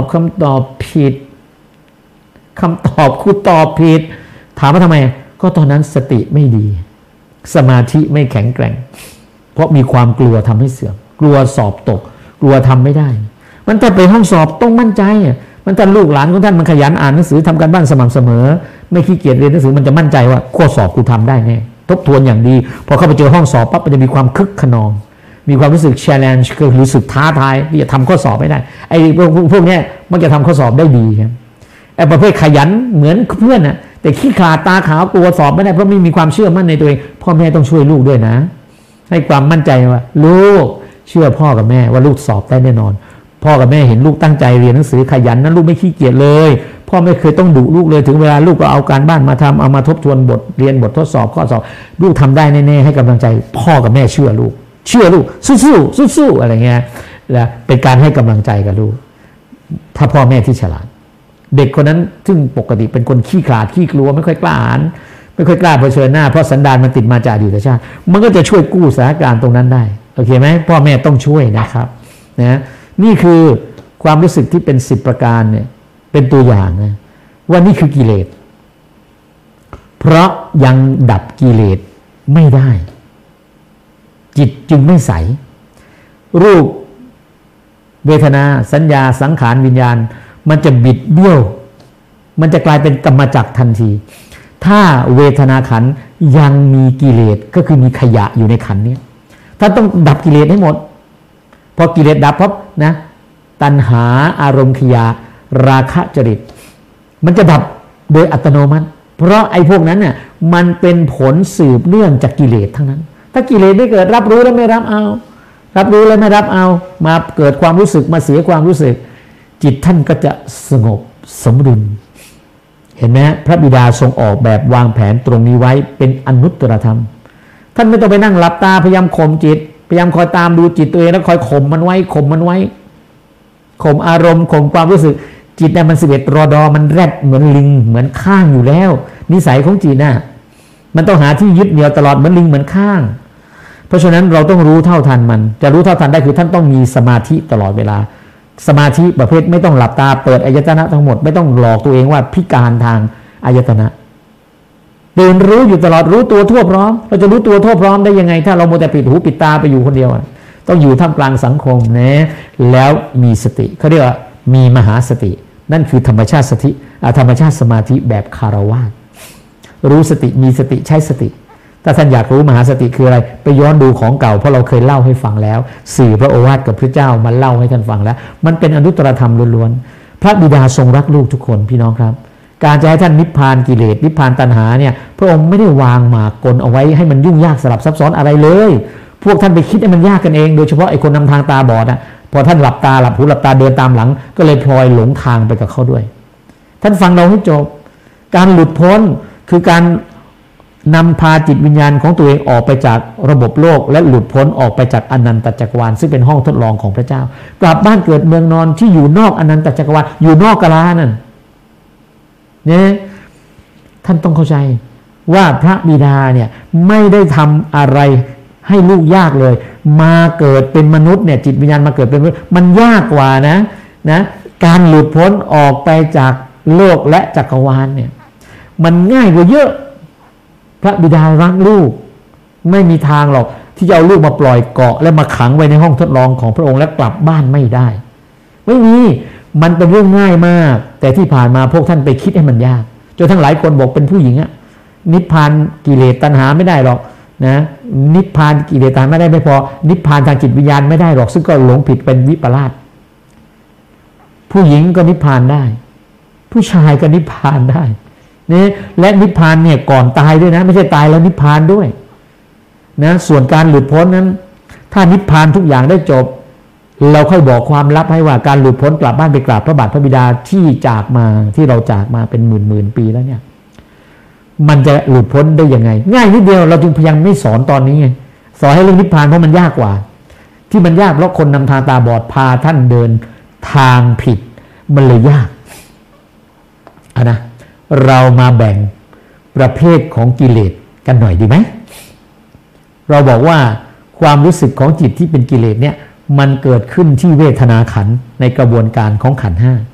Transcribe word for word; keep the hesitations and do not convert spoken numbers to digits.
คำตอบผิดคำตอบครูตอบผิดถามว่าทำไมก็ตอนนั้นสติไม่ดีสมาธิไม่แข็งแกร่งเพราะมีความกลัวทำให้เสื่อมกลัวสอบตกกลัวทำไม่ได้มันถ้าไปห้องสอบต้องมั่นใจมันถ้าลูกหลานของท่านมันขยันอ่านหนังสือทำการบ้านสม่ำเสมอไม่ขี้เกียจเรียนหนังสือมันจะมั่นใจว่าข้อสอบกูทำได้แน่ทบทวนอย่างดีพอเข้าไปเจอห้องสอบปั๊บมันจะมีความคึกขนองมีความรู้สึก challenge คือรู้สึกท้าทายที่จะทำข้อสอบไม่ได้ไอ้พวกพวกนี้มันจะทำข้อสอบได้ดีครับไอ้ประเภทขยันเหมือนเพื่อนน่ะแต่ขี้ขลาดตาขาวกลัวสอบไม่ได้เพราะไม่มีความเชื่อมั่นในตัวเองพ่อแม่ต้องช่วยลูกด้วยนะให้ความมั่นใจว่าลูกเชื่อพ่อกับแม่ว่าลูกสอบได้แน่นอนพ่อกับแม่เห็นลูกตั้งใจเรียนหนังสือขยันนั้นลูกไม่ขี้เกียจเลยพ่อไม่เคยต้องดุลูกเลยถึงเวลาลูกก็เอาการบ้านมาทำเอามาทบทวนบทเรียนบททดสอบข้อสอบลูกทำได้แน่ๆให้กำลังใจพ่อกับแม่เชื่อลูกเชื่อลูกสู้ๆสู้ๆอะไรเงี้ยและเป็นการให้กำลังใจกับลูกถ้าพ่อแม่ที่ฉลาดเด็กคนนั้นซึ่งปกติเป็นคนขี้ขลาดขี้กลัวไม่ค่อยกล้าอ่านไม่ค่อยกล้าเผชิญหน้าเพราะสันดานมันติดมาจากอดีตชาติมันก็จะช่วยกู้สถานการณ์ตรงนั้นได้โอเคไหมพ่อแม่ต้องช่วยนะครับนะนี่คือความรู้สึกที่เป็นสิบประการเนี่ยเป็นตัวอย่างนะว่านี่คือกิเลสเพราะยังดับกิเลสไม่ได้จิตจึงไม่ใสรูปเวทนาสัญญาสังขารวิญญาณมันจะบิดเบี้ยวมันจะกลายเป็นกรรมจักรทันทีถ้าเวทนาขันธ์ยังมีกิเลสก็คือมีขยะอยู่ในขันธ์นี้ท่านต้องดับกิเลสให้หมดพอกิเลสดับปั๊บนะตัณหาอารมณ์ขยะราคะจริตมันจะดับโดยอัตโนมัติเพราะไอ้พวกนั้นเนี่ยมันเป็นผลสืบเนื่องจากกิเลสทั้งนั้นถ้ากิเลสไม่เกิดรับรู้แล้วไม่รับเอารับรู้แล้วไม่รับเอามาเกิดความรู้สึกมาเสียความรู้สึกจิตท่านก็จะสงบสมดุลเห็นไหมพระบิดาทรงออกแบบวางแผนตรงนี้ไว้เป็นอนุตตรธรรมท่านไม่ต้องไปนั่งหลับตาพยายามข่มจิตพยายามคอยตามดูจิตตัวเองแล้วคอยข่มมันไว้ข่มมันไว้ข่มอารมณ์ข่มความรู้สึกจิตเนี่ยมันสิบเอ็ดรอดอมันแรดเหมือนลิงเหมือนข้างอยู่แล้วนิสัยของจิตน่ะมันต้องหาที่ยึดเหนี่ยวตลอดเหมือนลิงเหมือนข้างเพราะฉะนั้นเราต้องรู้เท่าทันมันจะรู้เท่าทันได้คือท่านต้องมีสมาธิตลอดเวลาสมาธิประเภทไม่ต้องหลับตาเปิดอายตนะทั้งหมดไม่ต้องหลอกตัวเองว่าพิการทางอายตนะเดินรู้อยู่ตลอดรู้ตัวทั่วพร้อมเราจะรู้ตัวทั่วพร้อมได้ยังไงถ้าเราโมแต่ปิดหูปิดตาไปอยู่คนเดียวต้องอยู่ท่ามกลางสังคมนะแล้วมีสติเขาเรียกว่ามีมหาสตินั่นคือธรรมชาติสติธรรมชาติสมาธิแบบคารวะรู้สติมีสติใช้สติถ้าท่านอยากรู้มหาสติคืออะไรไปย้อนดูของเก่าเพราะเราเคยเล่าให้ฟังแล้วสื่อพระโอวาทกับพระเจ้ามาเล่าให้ท่านฟังแล้วมันเป็นอนุตตรธรรมล้วนๆพระบิดาทรงรักลูกทุกคนพี่น้องครับการจะให้ท่านนิพพานกิเลสนิพพานตัณหาเนี่ยพระองค์ไม่ได้วางหมากกลเอาไว้ให้มันยุ่งยากสลับซับซ้อนอะไรเลยพวกท่านไปคิดให้มันยากกันเองโดยเฉพาะไอ้คนนำทางตาบอดอ่ะพอท่านหลับตาหลับหูหลับตาเดินตามหลังก็เลยพลอยหลงทางไปกับเขาด้วยท่านฟังเราให้จบการหลุดพ้นคือการนำพาจิตวิญญาณของตัวเองออกไปจากระบบโลกและหลุดพ้นออกไปจากอนันตจักรวาลซึ่งเป็นห้องทดลองของพระเจ้ากลับบ้านเกิดเมืองนอนที่อยู่นอกอนันตจักรวาลอยู่นอกกาลานั่นเนี่ยท่านต้องเข้าใจว่าพระบิดาเนี่ยไม่ได้ทำอะไรให้ลูกยากเลยมาเกิดเป็นมนุษย์เนี่ยจิตวิญญาณมาเกิดเป็นมนุษย์มันยากกว่านะนะการหลุดพ้นออกไปจากโลกและจักรวาลเนี่ยมันง่ายกว่าเยอะพระบิดารักลูกไม่มีทางหรอกที่จะเอาลูกมาปล่อยเกาะและมาขังไว้ในห้องทดลองของพระองค์และกลับบ้านไม่ได้ไม่มีมันเป็นเรื่องง่ายมากแต่ที่ผ่านมาพวกท่านไปคิดให้มันยากจนทั้งหลายคนบอกเป็นผู้หญิงอะนิพพานกิเลสตัณหาไม่ได้หรอกนะนิพพานกิเลสตัณหาไม่ได้ไม่พอนิพพานทางจิตวิญญาณไม่ได้หรอกซึ่งก็หลงผิดเป็นวิปลาสผู้หญิงก็นิพพานได้ผู้ชายก็นิพพานได้นี่และนิพพานเนี่ยก่อนตายด้วยนะไม่ใช่ตายแล้วนิพพานด้วยนะส่วนการหลุดพ้นนั้นถ้านิพพานทุกอย่างได้จบเราค่อยบอกความลับให้ว่าการหลุดพ้นกลับบ้านไปกราบพระบาทพระบิดาที่จากมาที่เราจากมาเป็นหมื่นหมื่นปีแล้วเนี่ยมันจะหลุดพ้นได้ยังไงง่ายนิดเดียวเราจึงพยายามไม่สอนตอนนี้ไงสอนให้เรื่องนิพพานเพราะมันยากกว่าที่มันยากเพราะคนนำทางตาบอดพาท่านเดินทางผิดมันเลยยากอ่ะนะเรามาแบ่งประเภทของกิเลสกันหน่อยดีไหมเราบอกว่าความรู้สึกของจิตที่เป็นกิเลสเนี่ยมันเกิดขึ้นที่เวทนาขันธ์ในกระบวนการของขันธ์ห้า